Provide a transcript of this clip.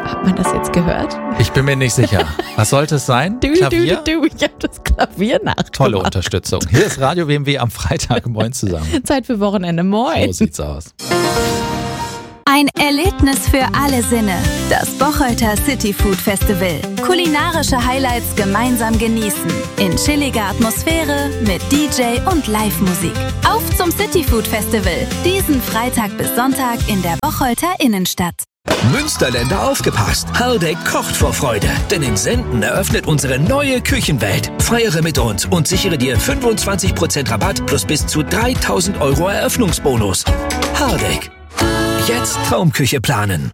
Hat man das jetzt gehört? Ich bin mir nicht sicher. Was sollte es sein? Klavier? Ich habe das Klavier nachgemacht. Tolle Unterstützung. Hier ist Radio BMW am Freitag. Moin zusammen. Zeit für Wochenende. Moin. So sieht's aus. Ein Erlebnis für alle Sinne. Das Bocholter City Food Festival. Kulinarische Highlights gemeinsam genießen. In chilliger Atmosphäre mit DJ und Live-Musik. Auf zum City Food Festival. Diesen Freitag bis Sonntag in der Bocholter Innenstadt. Münsterländer aufgepasst! Hardegg kocht vor Freude, denn in Senden eröffnet unsere neue Küchenwelt. Feiere mit uns und sichere dir 25% Rabatt plus bis zu 3.000 € Eröffnungsbonus. Hardegg. Jetzt Traumküche planen.